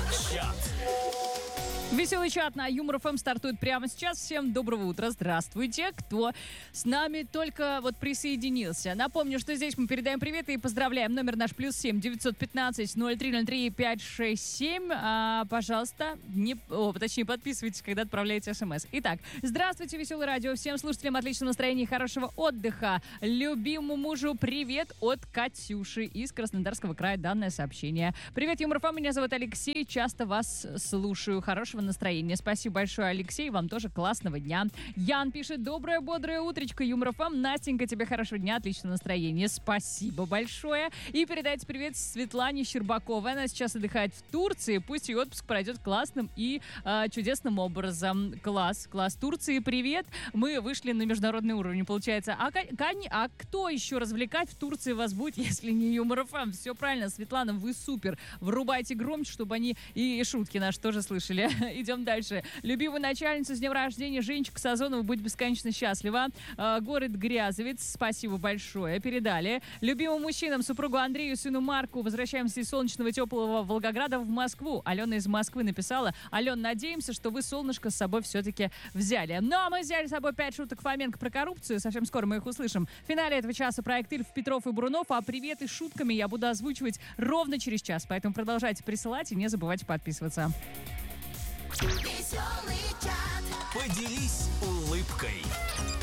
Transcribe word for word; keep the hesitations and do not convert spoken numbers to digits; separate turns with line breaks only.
Чат.
Веселый чат на Юмор ФМ стартует прямо сейчас. Всем доброго утра, здравствуйте, кто с нами только вот присоединился. Напомню, что здесь мы передаем привет и поздравляем. Номер наш плюс семь девятьсот пятнадцать ноль три ноль три пять шесть семь. А, пожалуйста, не, о, точнее подписывайтесь, когда отправляете смс. Итак, здравствуйте, Веселое радио. Всем слушателям отличного настроения и хорошего отдыха. Любимому мужу привет от Катюши из Краснодарского края. Данное сообщение. Привет, Юмор ФМ, меня зовут Алексей. Часто вас слушаю. Хорошего настроения. Спасибо большое, Алексей. Вам тоже классного дня. Ян пишет: доброе, бодрое утречко, Юмор ФМ. Настенька, тебе хорошего дня, отличного настроения. Спасибо большое. И передайте привет Светлане Щербаковой. Она сейчас отдыхает в Турции. Пусть ее отпуск пройдет классным и э, чудесным образом. Класс, класс. Турции, привет. Мы вышли на международный уровень, получается. А, Кань, а кто еще развлекать в Турции вас будет, если не Юмор ФМ? Все правильно, Светлана, вы супер. Врубайте громче, чтобы они и шутки наши тоже слышали. Идем дальше. Любимую начальницу с днем рождения Женечку Сазонову, будь бесконечно счастлива. Э, город Грязовец, спасибо большое. Передали. Любимым мужчинам, супругу Андрею, сыну Марку. Возвращаемся из солнечного теплого Волгограда в Москву. Алена из Москвы написала: Ален, надеемся, что вы солнышко с собой все-таки взяли. Ну, а мы взяли с собой пять шуток Фоменко про коррупцию. Совсем скоро мы их услышим. В финале этого часа проект Ильф, Петров и Брунов. А приветы с шутками я буду озвучивать ровно через час. Поэтому продолжайте присылать и не забывайте подписываться.
Поделись улыбкой.